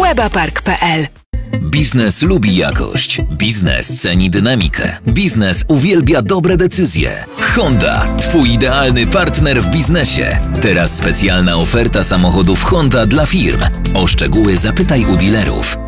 webapark.pl. Biznes lubi jakość. Biznes ceni dynamikę. Biznes uwielbia dobre decyzje. Honda, twój idealny partner w biznesie. Teraz specjalna oferta samochodów Honda dla firm. O szczegóły zapytaj u dealerów.